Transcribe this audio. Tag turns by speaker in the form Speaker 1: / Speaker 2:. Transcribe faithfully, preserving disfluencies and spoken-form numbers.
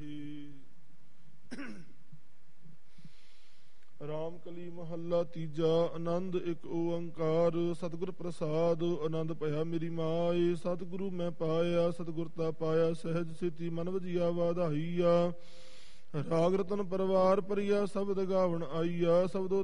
Speaker 1: ਸੋਹੀ। ਰਾਮ ਕਲੀ ਮਹੱਲਾ ਤੀਜਾ। ਆਨੰਦ ਇੱਕ ਓੰਕਾਰ ਸਤਿਗੁਰ ਪ੍ਰਸਾਦ ਆਨੰਦ ਭਇਆ ਮੇਰੀ ਮਾਏ। ਸਤਿਗੁਰੂ ਮੈਂ ਪਾਇਆ ਸਤਿਗੁਰਤਾ ਪਾਇਆ ਸਹਿਜ ਸਿਤੀ ਮਨ ਵਜੀਆ ਵਾਧਾਈਆ। ਰਾਗ ਰਤਨ ਪਰਵਾਰ ਪਰਿਆ ਸ਼ਬਦ ਗਾਵਣ ਆਈਆ। ਸ਼ਬਦੋ